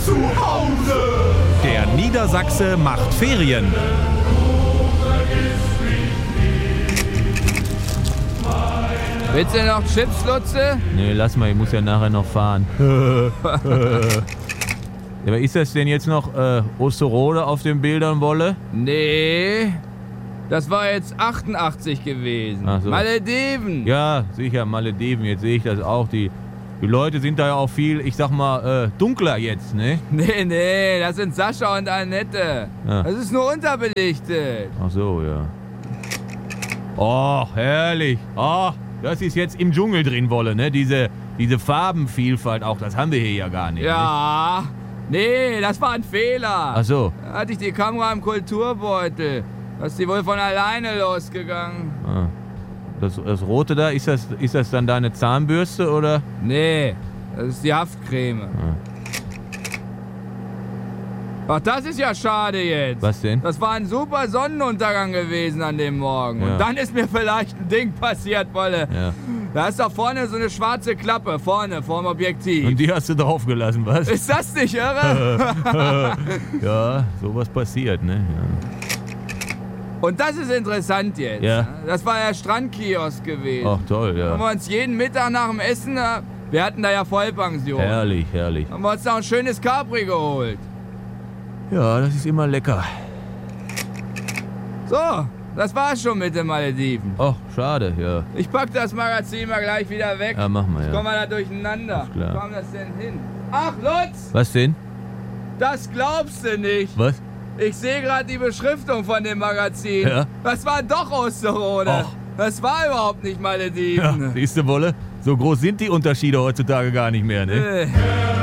zu Hause. Der Niedersachse macht Ferien. Willst du noch Chips, Lutze? Nee, lass mal, ich muss ja nachher noch fahren. Aber ist das denn jetzt noch Osterode auf den Bildern, Wolle? Nee, das war jetzt 88 gewesen. Ach so. Malediven. Ja, sicher, Malediven, jetzt sehe ich das auch. Die Leute sind da ja auch viel, ich sag mal, dunkler jetzt, ne? Nee, das sind Sascha und Annette. Ja. Das ist nur unterbelichtet. Ach so, ja. Oh, herrlich. Oh, das ist jetzt im Dschungel drin, Wolle, ne? Diese Farbenvielfalt auch, das haben wir hier ja gar nicht. Ja, nee, das war ein Fehler. Ach so. Da hatte ich die Kamera im Kulturbeutel. Da ist die wohl von alleine losgegangen. Ah. Das Rote da, ist das dann deine Zahnbürste, oder? Nee, das ist die Haftcreme. Ach, das ist ja schade jetzt. Was denn? Das war ein super Sonnenuntergang gewesen an dem Morgen. Ja. Und dann ist mir vielleicht ein Ding passiert, Wolle. Ja. Da ist da vorne so eine schwarze Klappe, vorne, vorm Objektiv. Und die hast du draufgelassen, was? Ist das nicht irre? Ja, sowas passiert, ne? Ja. Und das ist interessant jetzt. Ja. Das war der Strandkiosk gewesen. Ach, toll, Haben wir ja. uns jeden Mittag nach dem Essen, wir hatten da ja Vollpension, Herrlich, herrlich. haben wir uns da ein schönes Capri geholt. Ja, das ist immer lecker. So, das war's schon mit den Malediven. Ach, schade, ja. Ich pack das Magazin mal gleich wieder weg. Ja, mach mal, Jetzt kommen ja. wir da durcheinander. Ist klar. Wo kam das denn hin? Ach, Lutz, Was denn? das glaubst du nicht. Was? Ich sehe gerade die Beschriftung von dem Magazin. Ja. Das war doch Osterode. Ach. Das war überhaupt nicht Malediven. Ja, siehst du, Wolle? So groß sind die Unterschiede heutzutage gar nicht mehr, ne?